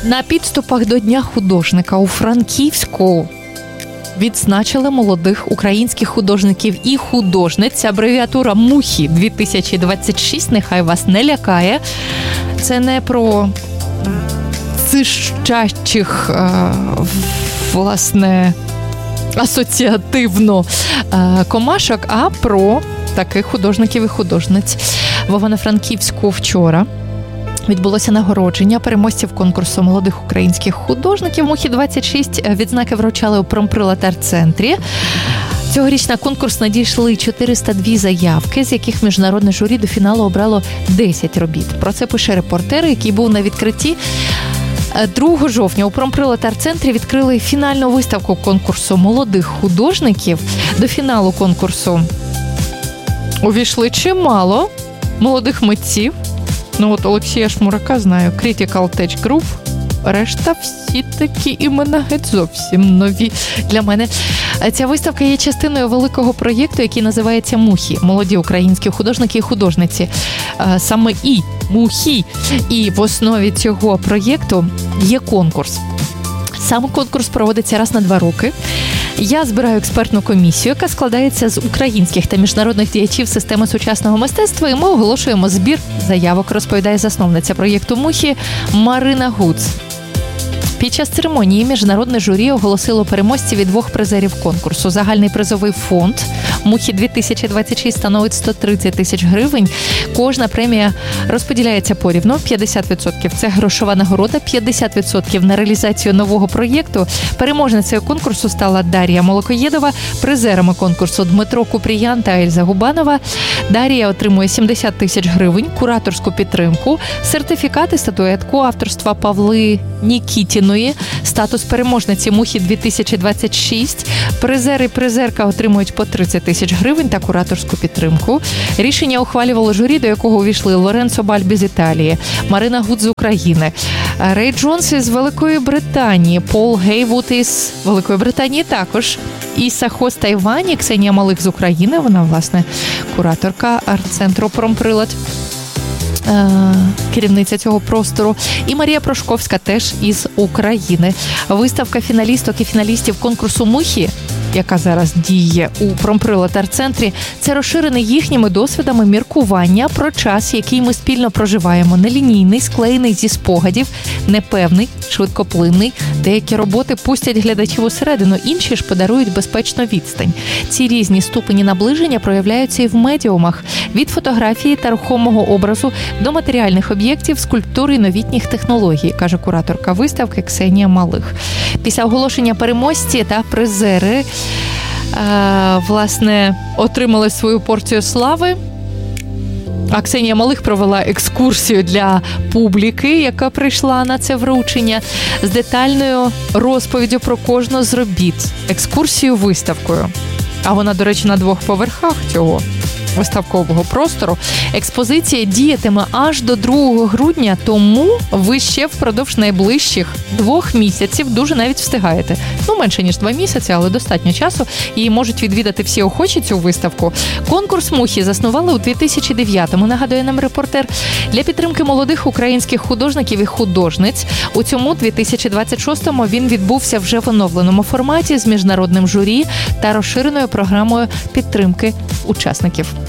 На підступах до Дня художника у Франківську відзначили молодих українських художників і художниць. Абревіатура «МУХІ 2026», нехай вас не лякає. Це не про цищачих, власне, асоціативно комашок, а про таких художників і художниць. В Івано-Франківську вчора відбулося нагородження переможців конкурсу молодих українських художників. «МУХІ-26» відзнаки вручали у Промприлад арт-центрі. Цьогоріч на конкурс надійшли 402 заявки, з яких міжнародне журі до фіналу обрало 10 робіт. Про це пише репортер, який був на відкритті. 2 жовтня у Промприлад арт-центрі відкрили фінальну виставку конкурсу молодих художників. До фіналу конкурсу увійшли чимало молодих митців. От Олексія Шмурака знаю, Critical Tech Group, решта всі такі імена геть зовсім нові для мене. Ця виставка є частиною великого проєкту, який називається «МУХІ» – молоді українські художники і художниці. Саме і «МУХІ». І в основі цього проєкту є конкурс. Сам конкурс проводиться раз на 2 роки. Я збираю експертну комісію, яка складається з українських та міжнародних діячів системи сучасного мистецтва, і ми оголошуємо збір заявок, розповідає засновниця проєкту «МУХІ» Марина Гуц. Під час церемонії міжнародне журі оголосило переможців і 2 призерів конкурсу. Загальний призовий фонд «МУХІ-2026» становить 130 тисяч гривень. Кожна премія розподіляється порівну. 50% – це грошова нагорода, 50% – на реалізацію нового проєкту. Переможницею конкурсу стала Дар'я Молокоєдова, призерами конкурсу Дмитро Купріян та Ельза Губанова. Дар'я отримує 70 тисяч гривень, кураторську підтримку, сертифікат і статуетку авторства Павли Нікітіної, статус переможниці «МУХІ-2026». Призер і призерка отримують по 30 тисяч гривень та кураторську підтримку. Рішення ухвалювало журі, до якого увійшли Лоренцо Бальбі з Італії, Марина Гуц з України, Рей Джонс із Великої Британії, Пол Гейвуд із Великої Британії також, Іса Хо з Тайвані, Ксенія Малих з України, вона, власне, кураторка арт-центру Промприлад, керівниця цього простору, і Марія Прошковська теж із України. Виставка фіналісток і фіналістів конкурсу «МУХІ», яка зараз діє у Промприлад арт-центрі, це розширене їхніми досвідами міркування про час, який ми спільно проживаємо. Нелінійний, склеєний зі спогадів, непевний, швидкоплинний. Деякі роботи пустять глядачів усередину, інші ж подарують безпечну відстань. Ці різні ступені наближення проявляються і в медіумах. Від фотографії та рухомого образу до матеріальних об'єктів, скульптури і новітніх технологій, каже кураторка виставки Ксенія Малих. Після оголошення переможці та призери власне, отримали свою порцію слави. А Ксенія Малих провела екскурсію для публіки, яка прийшла на це вручення, з детальною розповіддю про кожну з робіт. Екскурсію-виставкою. А вона, до речі, на 2 поверхах цього виставкового простору. Експозиція діятиме аж до 2 грудня, тому ви ще впродовж найближчих 2 місяців дуже навіть встигаєте. Менше ніж 2 місяці, але достатньо часу. Її можуть відвідати всі охочі цю виставку. Конкурс «МУХІ» заснували у 2009-му, нагадує нам репортер, для підтримки молодих українських художників і художниць. У цьому 2026-му він відбувся вже в оновленому форматі з міжнародним журі та розширеною програмою підтримки учасників.